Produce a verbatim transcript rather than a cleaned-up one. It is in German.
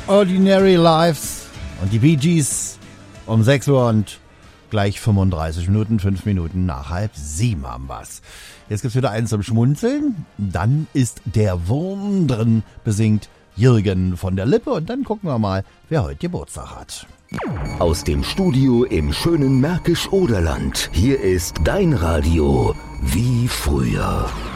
Ordinary Lives und die Bee Gees um sechs Uhr und gleich fünfunddreißig Minuten, fünf Minuten nach halb sieben haben wir's. Jetzt gibt's wieder eins zum Schmunzeln, dann ist der Wurm drin, besingt Jürgen von der Lippe und dann gucken wir mal, wer heute Geburtstag hat. Aus dem Studio im schönen Märkisch-Oderland, hier ist dein Radio wie früher.